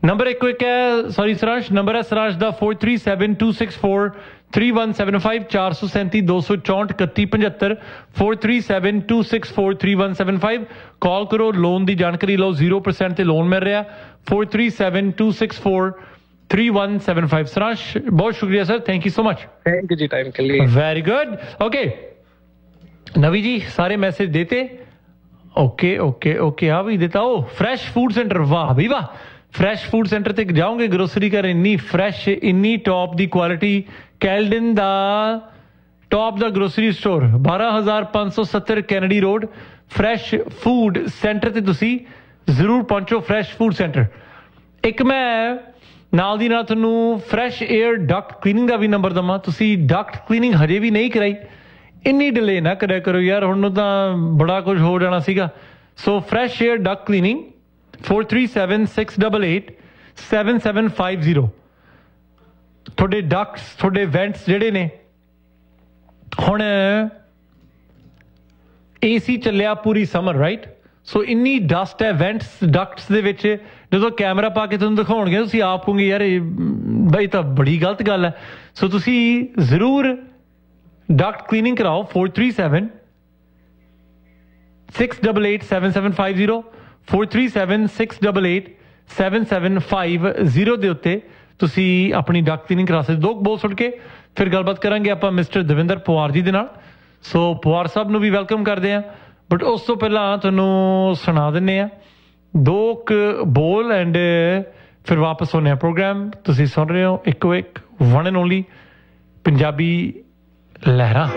Number ਇੱਕੋ ਇੱਕ ਹੈ, ਸੌਰੀ ਸਰਾਂਸ਼, ਨੰਬਰ ਹੈ ਸਰਾਂਸ਼ ਦਾ 4372643175 437 264 3175 4372643175। ਕਾਲ ਕਰੋ, ਲੋਨ ਦੀ ਜਾਣਕਾਰੀ ਲਓ, 0% ਤੇ ਲੋਨ ਮਿਲ ਰਿਹਾ। 4372643175। ਸਰਾਂਸ਼ ਬਹੁਤ ਸ਼ੁਕਰੀਆ sir, thank you so much. Thank you ji time के लिए। Very good. ओके नवी जी, सारे मैसेज देते? ओके ओके ओके, हाँ भी देता। ओ फ्रैश फूड सेंटर, वाह भी वाह। फ्रैश फूड सेंटर ते जाओगे ग्रोसरी कर, इन्नी फ्रैश, इन्नी टॉप दी क्वालिटी। कैल्डन दा टॉप दा grocery store 12570 Kennedy road, fresh food centre ते तुसी जरूर पहुंचो। Fresh food centre. एक मैं ਨਾਲ ਦੀ ਨਾਲ ਤੁਹਾਨੂੰ ਫਰੈਸ਼ 에ਅਰ ਡਕਟ ਕਲੀਨਿੰਗ ਦਾ ਵੀ ਨੰਬਰ ਦਵਾਂ। ਤੁਸੀਂ ਡਕਟ ਕਲੀਨਿੰਗ ਹਜੇ ਵੀ ਨਹੀਂ ਕਰਾਈ, ਇੰਨੀ ਡਿਲੇ ਨਾ ਕਰਿਆ ਕਰੋ ਯਾਰ, ਹੁਣ ਨੂੰ ਤਾਂ ਬੜਾ ਕੁਝ ਹੋ ਜਾਣਾ ਸੀਗਾ। ਸੋ ਫਰੈਸ਼ 에ਅਰ ਡਕਟ ਕਲੀਨਿੰਗ 4376887750। ਤੁਹਾਡੇ ਡਕਟਸ, ਤੁਹਾਡੇ ਵੈਂਟਸ ਜਿਹੜੇ ਨੇ, ਹੁਣ AC ਚੱਲਿਆ ਪੂਰੀ ਸਮਰ, ਰਾਈਟ? ਸੋ ਇੰਨੀ ਡਸਟ ਹੈ ਵੈਂਟਸ ਡਕਟਸ ਦੇ ਵਿੱਚ, ਜਦੋਂ ਕੈਮਰਾ ਪਾ ਕੇ ਤੁਹਾਨੂੰ ਦਿਖਾਉਣਗੇ ਤੁਸੀਂ ਆਪ ਕਹੋਗੇ ਯਾਰ ਇਹ ਬਈ ਤਾਂ ਬੜੀ ਗਲਤ ਗੱਲ ਹੈ। ਸੋ ਤੁਸੀਂ ਜ਼ਰੂਰ ਡਕਟ ਕਲੀਨਿੰਗ ਕਰਾਓ। 4376887750 4376887750 ਦੇ ਉੱਤੇ ਤੁਸੀਂ ਆਪਣੀ ਡਕਟ ਕਲੀਨਿੰਗ ਕਰਾ ਸਕਦੇ। ਦੋ ਬੋਲ ਸੁਣ ਕੇ ਫਿਰ ਗੱਲਬਾਤ ਕਰਾਂਗੇ ਆਪਾਂ ਮਿਸਟਰ ਦਵਿੰਦਰ ਪਵਾਰ ਜੀ ਦੇ ਨਾਲ। ਸੋ ਪਵਾਰ ਸਾਹਿਬ ਨੂੰ ਵੀ ਵੈਲਕਮ ਕਰਦੇ ਹਾਂ, ਬਟ ਉਸ ਤੋਂ ਪਹਿਲਾਂ ਤੁਹਾਨੂੰ ਸੁਣਾ ਦਿੰਦੇ ਆ ਦੋ ਕੁ ਬੋਲ ਐਂਡ ਫਿਰ ਵਾਪਸ ਹੋਣੇ ਆ ਪ੍ਰੋਗਰਾਮ। ਤੁਸੀਂ ਸੁਣ ਰਹੇ ਹੋ ਇੱਕੋ ਇੱਕ ਵਨ ਐਂਡ ਓਨਲੀ ਪੰਜਾਬੀ ਲਹਿਰਾਂ।